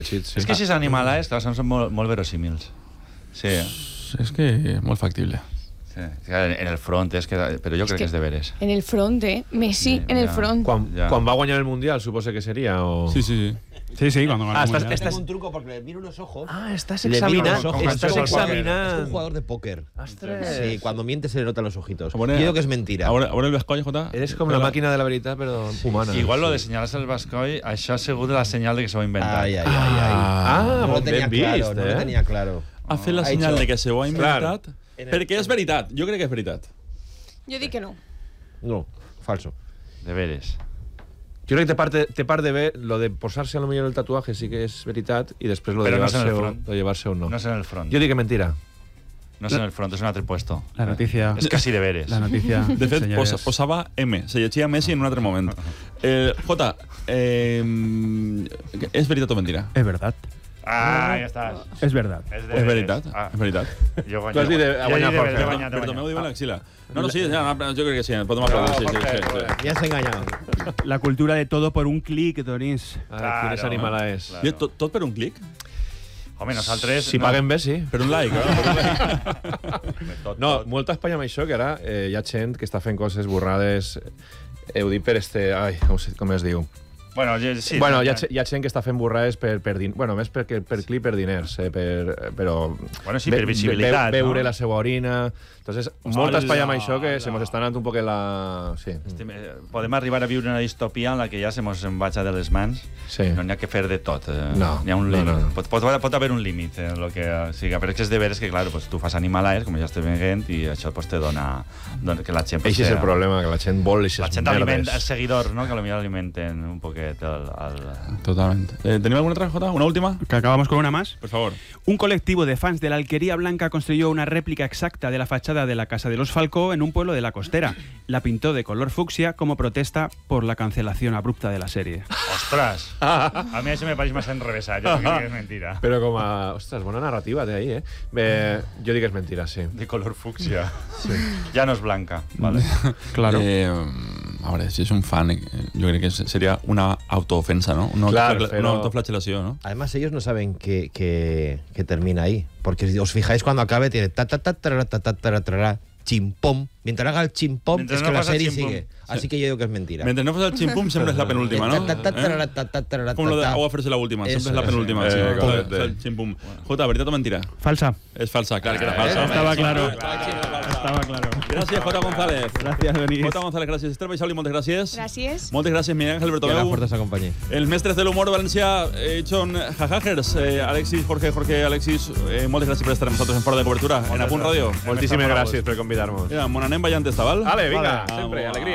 Sí. És que si és animalès, clar, són molt verosímils. Sí. És que és molt factible. Sí. En el front, però jo crec que és de veres. En el front, Messi, Sí, en el ja. front. Quan va guanyar el Mundial, suposo que sería, o... Sí. Sí, cuando ganó el Mundial. Tengo un truco porque le miro los ojos. estás Le mira los ojos. Estás Es un examinando. jugador de póker. Ostres. Sí, cuando miente se le notan los ojitos. Bueno, Quiero que es mentira. Ahora el Vescoll, Jota. Eres com la màquina de la veritat, però humana. Igual lo de senyalar-se el Bascoy, això ha sigut la senyal de que s'ho ha inventat. Ay. Ah, No lo ben tenía vist, claro, no lo tenía claro. Ha fet la Ha senyal dicho- de que se ho ha inventat, Claro. perquè és veritat. Jo crec que és veritat. Jo dic que no. No, falso. De veres. Jo crec que té part de ver lo de posar-se a lo millor el tatuaje sí que és veritat i després lo de Però no és en el llevar-se o no. No és en el front. Jo dic que mentira. No és en el front, és un altre puesto. La noticia. És quasi de veres. La noticia. De fet, señores. posava M. Se llegia Messi en un altre moment. Jota, és veritat o mentira? Es verdad. Ah, ja estàs. Es verdad. de És veres. veritat. Ah, És veritat. jo guanyo. Tu has dit de guanyar Jorge. He guanyat. Però també ho diu en l'axila. No, sí, jo crec que sí. Podem aplaudir. Sí. Me has engañado. La cultura de todo por un clic, Donís. Quin és animal és. Claro. I tot per un clic? Home, nosaltres... Si paguen bé, sí. Per un like, no? No, molta Espanya amb això, que ara hi ha gent que està fent coses borrades. Ho dic per Ai, com es diu? Bueno, sí. Bueno, hi ha gent que està fent borrades per bueno, més per clip per diners, però... Bueno, sí, per visibilitat, veure no? la seva orina... Entonces, molta Espanya amb això que se mos està anant un poc la... Sí. Podem arribar a viure una distopia en la que ja se mos en vaja de les mans. Sí. No n'hi ha que fer de tot. No. N'hi ha un límit. No. Pot haver un límit en lo que siga. Però és que és de veres que, clar, pues, tu fas animalaes, com ja estem veient, i això pues, te dona que la gent... Eixe és el problema, que la gent vol La eixes gent alimenta, merdes. els seguidors, no? Que potser alimenten un poquet Totalment. ¿Tenim alguna otra, Jota? ¿Una última? Que acabamos con una más. Por favor. Un colectivo de fans de la Alquería Blanca construyó una réplica exacta de la fachada de la Casa de los Falcó en un pueblo de la costera. La pintó de color fucsia como protesta por la cancelación abrupta de la serie. Ostres! A mi això me pareix massa enrevesat. Jo crec que és mentira. Però com a... Ostres, bona narrativa té ahí, jo dic que és mentira, sí. De color fucsia. Sí. Ja no és blanca. Vale. Claro. A veure, si és un fan, jo crec que seria una autoofensa, ¿no? Una autoflagelació, ¿no? Además, ellos no saben que termina ahí. Porque si os fijáis, cuando acabe, tiene ta-ta-ta-ta-ta-ta-ta-ta-ta-ta, chimpom. Mientras haga el chimpom, Mientras es no que la pasa serie chimpom. sigue. Así que yo digo que es mentira. Mentre no fas el ximpum, sempre és la penúltima, no? Com lo de agua fer-se la última, sempre és la penúltima. El ximpum. Jota, veritat o mentira? Falsa. És falsa, clar que era falsa. Estaba claro. Estaba claro. Gràcies, Jota González. Gracias, Donís. Jota González, gràcies. Esther Baixauli, moltes gràcies. Gràcies. Moltes gràcies, Miguel Ángel Que la Bertomeu. fuerza se acompañe. Els mestres de l'humor de València, John Jajajers, Alexis, Jorge, Alexis, moltes gràcies per estar amb nosaltres en Fora de Cobertura, en Apunt Ràdio. Moltíssimes gràcies per convidar-nos. Mira, mon anem ballant esta, val? Vale, vinga, sempre, alegria.